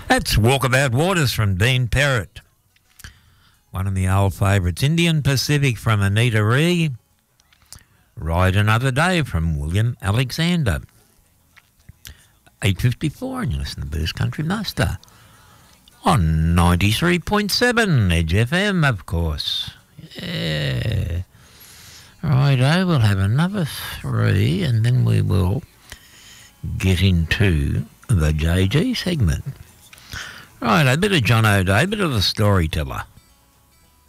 That's Walkabout Waters from Dean Perrott. One of the old favourites. Indian Pacific from Anita Ree. Ride Another Day from William Alexander. 8:54 and you listen to Boost Country Master on 93.7 Edge FM, of course. Yeah. Righto, we'll have another 3 and then we will get into the JG segment. Right, a bit of John O'Day, a bit of the storyteller.